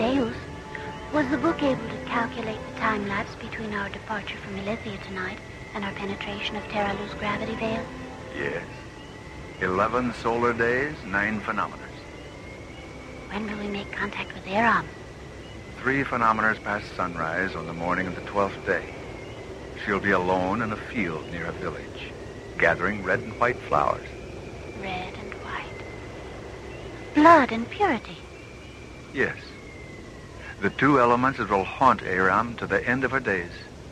Deus, was the book able to calculate the time lapse between our departure from Elithia tonight and our penetration of Terra Luz gravity veil? Yes. 11 solar days, 9 phenometers. When will we make contact with Aram? 3 phenometers past sunrise on the morning of the 12th day. She'll be alone in a field near a village, gathering red and white flowers. Red and white. Blood and purity. Yes. The 2 elements that will haunt Aram to the end of her days.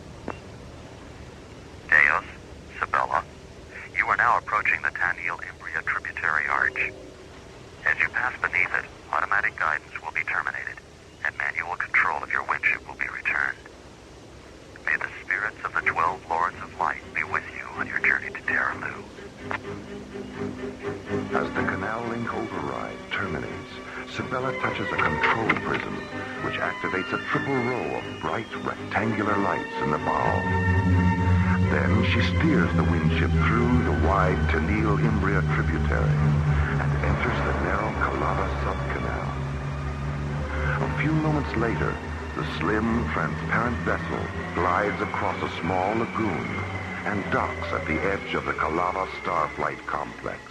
Deus, Sabella, you are now approaching the Tanil Imbria tributary arch. As you pass beneath it, automatic guidance will be terminated, and manual control of your winship will be returned. May the spirits of the 12 Lords of Light be with you on your journey to Terra Lu. As the Canal Link override terminates, Sabella touches a control prism, which activates a triple row of bright rectangular lights in the bow. Then she steers the windship through the wide Tanil Imbria tributary and enters the narrow Calava subcanal. A few moments later, the slim, transparent vessel glides across a small lagoon and docks at the edge of the Calava Starflight Complex.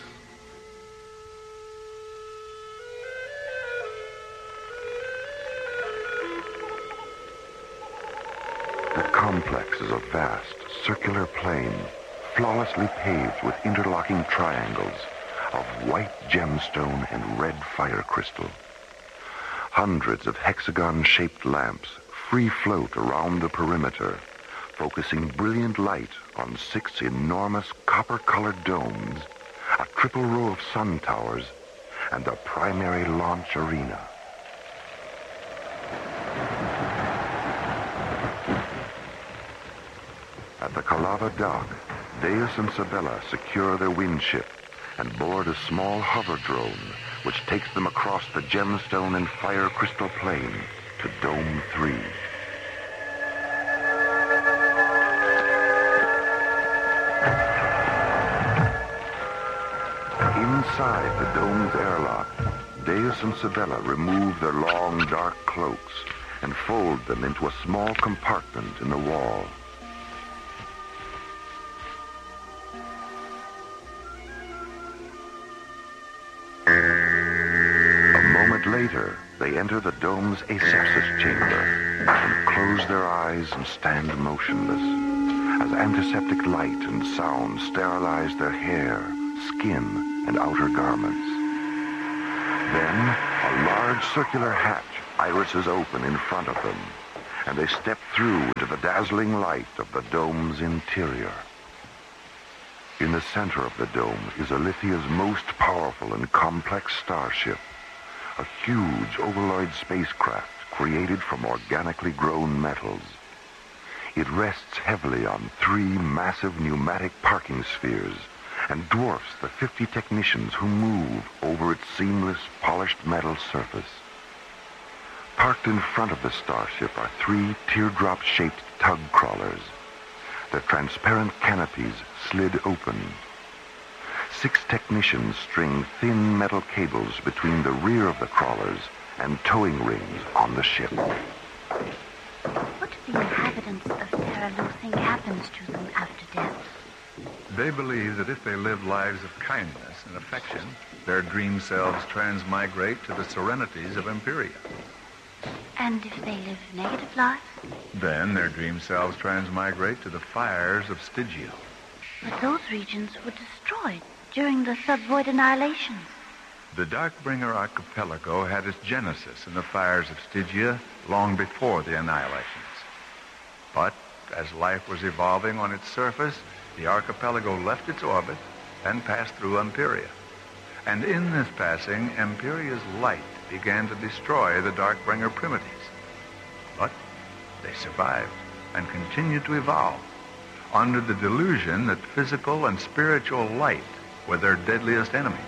The complex is a vast, circular plain, flawlessly paved with interlocking triangles of white gemstone and red fire crystal. Hundreds of hexagon-shaped lamps free float around the perimeter, focusing brilliant light on 6 enormous copper-colored domes, a triple row of sun towers, and the primary launch arena. At the Calava dock, Deus and Sabella secure their windship and board a small hover drone which takes them across the gemstone and fire crystal plain to Dome 3. Inside the dome's airlock, Deus and Sabella remove their long, dark cloaks and fold them into a small compartment in the wall. Later, they enter the dome's asepsis chamber and close their eyes and stand motionless as antiseptic light and sound sterilize their hair, skin, and outer garments. Then, a large circular hatch irises open in front of them, and they step through into the dazzling light of the dome's interior. In the center of the dome is Elithia's most powerful and complex starship, a huge ovaloid spacecraft created from organically grown metals. It rests heavily on 3 massive pneumatic parking spheres and dwarfs the 50 technicians who move over its seamless, polished metal surface. Parked in front of the starship are 3 teardrop-shaped tug crawlers, their transparent canopies slid open. 6 technicians string thin metal cables between the rear of the crawlers and towing rings on the ship. What do the inhabitants of Terra Luz think happens to them after death? They believe that if they live lives of kindness and affection, their dream selves transmigrate to the serenities of Empiria. And if they live negative lives? Then their dream selves transmigrate to the fires of Stygia. But those regions were destroyed during the subvoid annihilations. The Darkbringer archipelago had its genesis in the fires of Stygia long before the annihilations. But as life was evolving on its surface, the archipelago left its orbit and passed through Empiria. And in this passing, Empiria's light began to destroy the Darkbringer primitives. But they survived and continued to evolve under the delusion that physical and spiritual light were their deadliest enemies.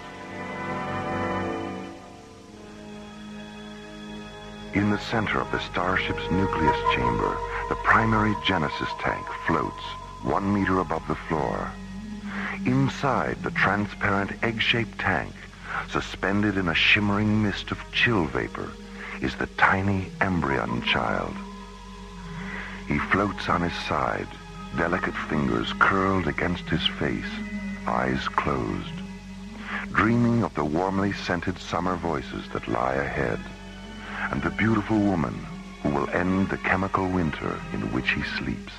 In the center of the starship's nucleus chamber, the primary Genesis tank floats 1 meter above the floor. Inside the transparent egg-shaped tank, suspended in a shimmering mist of chill vapor, is the tiny embryon child. He floats on his side, delicate fingers curled against his face, eyes closed, dreaming of the warmly scented summer voices that lie ahead, and the beautiful woman who will end the chemical winter in which he sleeps.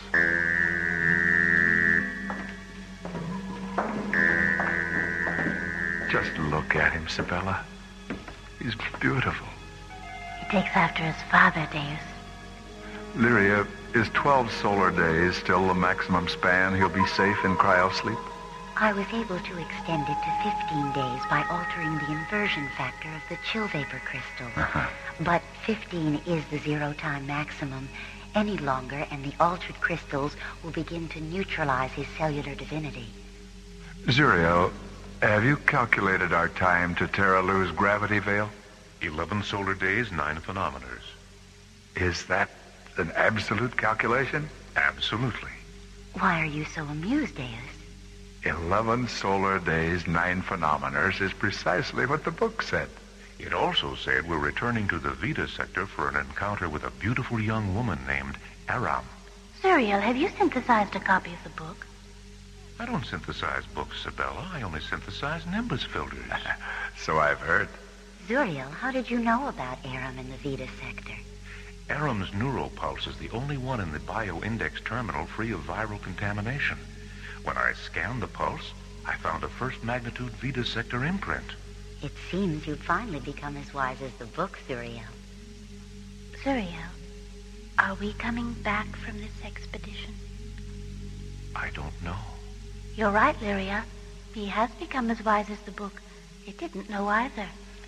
Just look at him, Sabella. He's beautiful. He takes after his father, Deus. Lyria, is 12 solar days still the maximum span he'll be safe in cryosleep? I was able to extend it to 15 days by altering the inversion factor of the chill vapor crystals. But 15 is the zero-time maximum. Any longer, and the altered crystals will begin to neutralize his cellular divinity. Zuriel, have you calculated our time to Teralu's gravity veil? 11 solar days, 9 phenometers. Is that an absolute calculation? Absolutely. Why are you so amused, Deus? 11 solar days, 9 phenometers is precisely what the book said. It also said we're returning to the Vita sector for an encounter with a beautiful young woman named Aram. Zuriel, have you synthesized a copy of the book? I don't synthesize books, Sabella. I only synthesize Nimbus filters. So I've heard. Zuriel, how did you know about Aram in the Vita sector? Aram's neuropulse is the only one in the bioindex terminal free of viral contamination. When I scanned the pulse, I found a first magnitude Vita sector imprint. It seems you've finally become as wise as the book, Zuriel. Zuriel, are we coming back from this expedition? I don't know. You're right, Lyria. He has become as wise as the book. It didn't know either.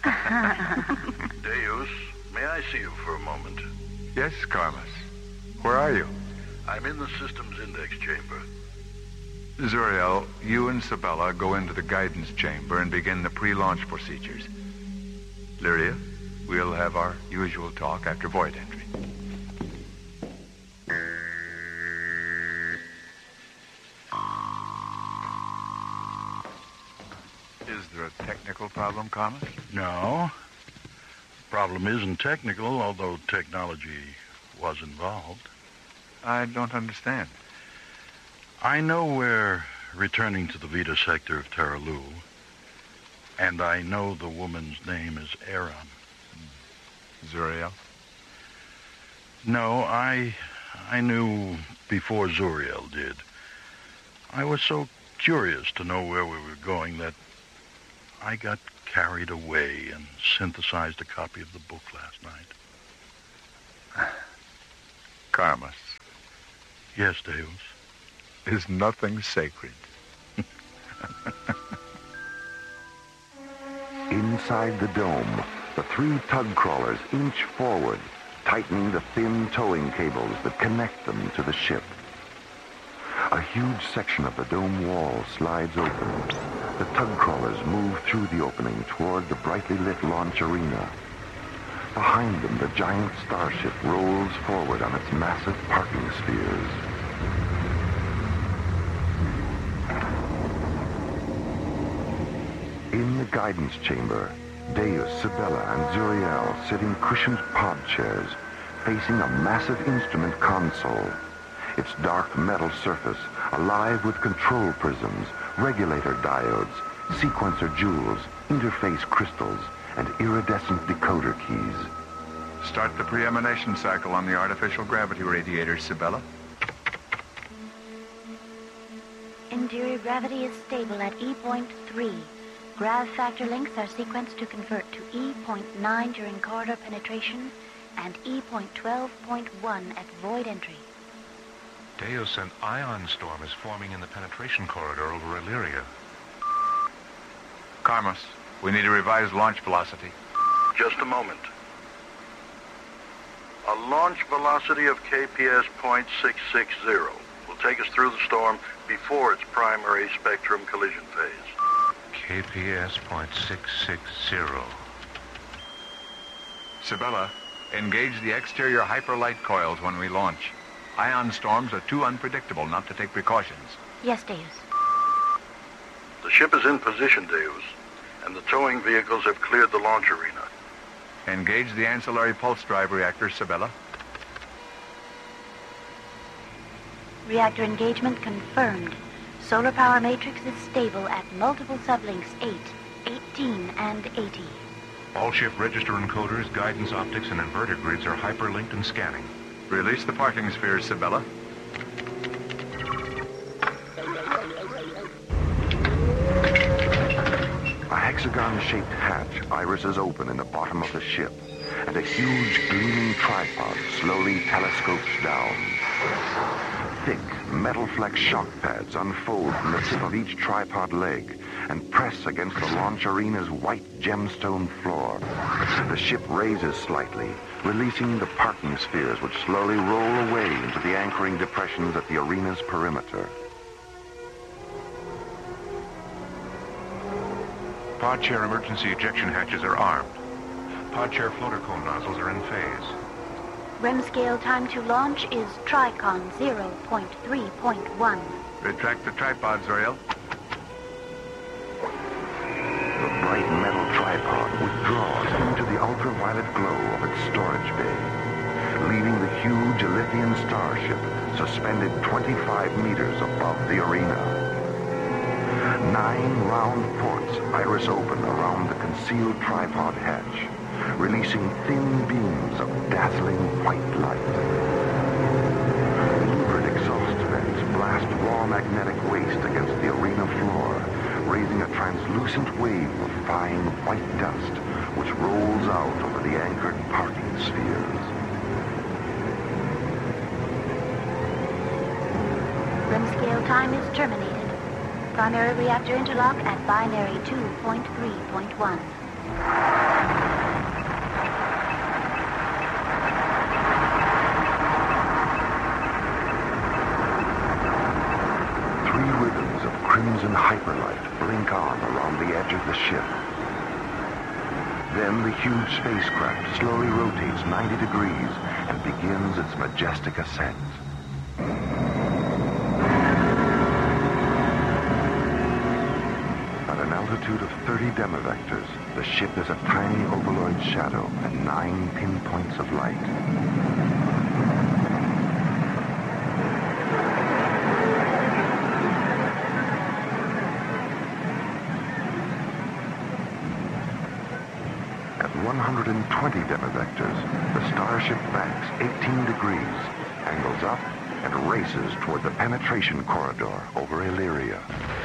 Deus, may I see you for a moment? Yes, Carmus. Where are you? I'm in the systems index chamber. Zuriel, you and Sabella go into the guidance chamber and begin the pre-launch procedures. Lyria, we'll have our usual talk after void entry. Is there a technical problem, Carmus? No. The problem isn't technical, although technology was involved. I don't understand. I know we're returning to the Vita sector of Teralu, and I know the woman's name is Aram. Zuriel? No, I knew before Zuriel did. I was so curious to know where we were going that I got carried away and synthesized a copy of the book last night. Carmus. Yes, Deus. Is nothing sacred? Inside the dome, the 3 tug crawlers inch forward, tightening the thin towing cables that connect them to the ship. A huge section of the dome wall slides open. The tug crawlers move through the opening toward the brightly lit launch arena. Behind them, the giant starship rolls forward on its massive parking spheres. In the guidance chamber, Deus, Sabella, and Zuriel sit in cushioned pod chairs, facing a massive instrument console. Its dark metal surface alive with control prisms, regulator diodes, sequencer jewels, interface crystals, and iridescent decoder keys. Start the pre-emanation cycle on the artificial gravity radiators, Sabella. Interior gravity is stable at E.3. Grav factor links are sequenced to convert to E.9 during corridor penetration and E.12.1 at void entry. Deus, an ion storm is forming in the penetration corridor over Illyria. Carmus, we need a revised launch velocity. Just a moment. A launch velocity of KPS .660 will take us through the storm before its primary spectrum collision phase. KPS .660. Sabella, engage the exterior hyperlight coils when we launch. Ion storms are too unpredictable not to take precautions. Yes, Deus. The ship is in position, Deus, and the towing vehicles have cleared the launch arena. Engage the ancillary pulse drive reactor, Sabella. Reactor engagement confirmed. Solar power matrix is stable at multiple sublinks 8, 18, and 80. All ship register encoders, guidance optics, and inverter grids are hyperlinked and scanning. Release the parking spheres, Sabella. A hexagon-shaped hatch irises open in the bottom of the ship, and a huge gleaming tripod slowly telescopes down. Thick, metal-flecked shock pads unfold from the tip of each tripod leg and press against the launch arena's white gemstone floor. The ship raises slightly, releasing the parking spheres which slowly roll away into the anchoring depressions at the arena's perimeter. Pod chair emergency ejection hatches are armed. Pod chair floater cone nozzles are in phase. REM scale time to launch is Tricon 0.3.1. Retract the tripod, Zoriel. The bright metal tripod withdraws into the ultraviolet glow of its storage bay, leaving the huge Elythian starship suspended 25 meters above the arena. 9 round ports iris open around the concealed tripod hatch, releasing thin beams of dazzling white light. Louvered exhaust vents blast raw magnetic waste against the arena floor, raising a translucent wave of fine white dust which rolls out over the anchored parking spheres. REM scale time is terminated. Primary reactor interlock at binary 2.3.1. Crimson hyperlight blink on around the edge of the ship. Then the huge spacecraft slowly rotates 90 degrees and begins its majestic ascent. At an altitude of 30 demivectors, the ship is a tiny ovaloid shadow at 9 pinpoints of light. At 120 demivectors, the starship banks 18 degrees, angles up, and races toward the penetration corridor over Illyria.